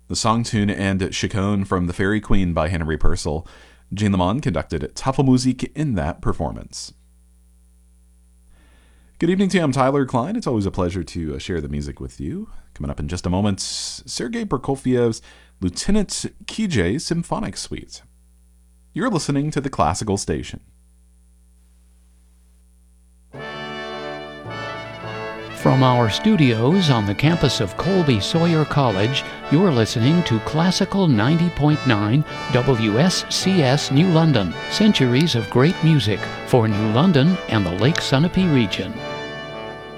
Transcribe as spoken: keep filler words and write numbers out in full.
The song tune and Chaconne from The Fairy Queen by Henry Purcell. Gene Lemon conducted Tafelmusik in that performance. Good evening to you. I'm Tyler Klein. It's always a pleasure to uh, share the music with you. Coming up in just a moment, Sergei Prokofiev's Lieutenant Kijé Symphonic Suite. You're listening to the Classical Station. From our studios on the campus of Colby Sawyer College, you're listening to Classical ninety point nine W S C S New London, centuries of great music for New London and the Lake Sunapee region.